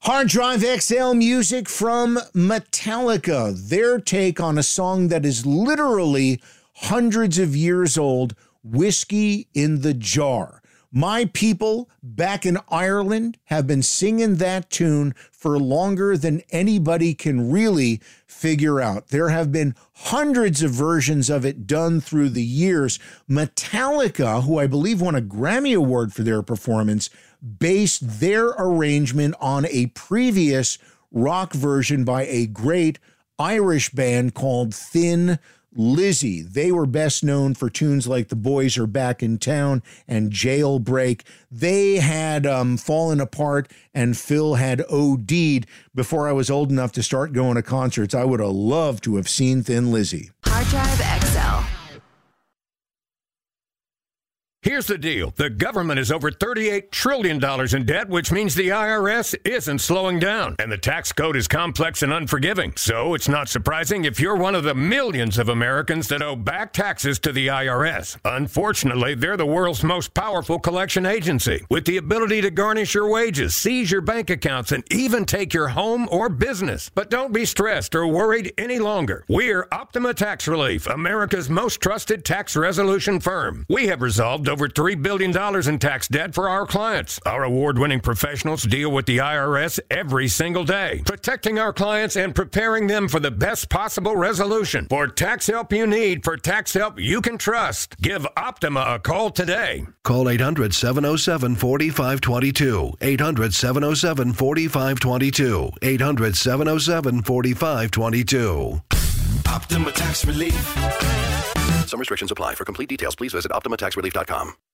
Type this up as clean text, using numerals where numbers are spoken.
Hard Drive XL music from Metallica, their take on a song that is literally hundreds of years old, Whiskey in the Jar. My people back in Ireland have been singing that tune for longer than anybody can really figure out. There have been hundreds of versions of it done through the years. Metallica, who I believe won a Grammy Award for their performance, based their arrangement on a previous rock version by a great Irish band called Thin Lizzy. They were best known for tunes like The Boys Are Back in Town and Jailbreak. They had fallen apart and Phil had OD'd before I was old enough to start going to concerts. I would have loved to have seen Thin Lizzy. Hard Drive XL. Here's the deal. The government is over $38 trillion in debt, which means the IRS isn't slowing down. And the tax code is complex and unforgiving. So it's not surprising if you're one of the millions of Americans that owe back taxes to the IRS. Unfortunately, they're the world's most powerful collection agency, with the ability to garnish your wages, seize your bank accounts, and even take your home or business. But don't be stressed or worried any longer. We're Optima Tax Relief, America's most trusted tax resolution firm. We have resolved over $3 billion in tax debt for our clients. Our award-winning professionals deal with the IRS every single day, protecting our clients and preparing them for the best possible resolution. For tax help you need, for tax help you can trust, give Optima a call today. Call 800-707-4522. 800-707-4522. 800-707-4522. Optima Tax Relief. Some restrictions apply. For complete details, please visit OptimaTaxRelief.com.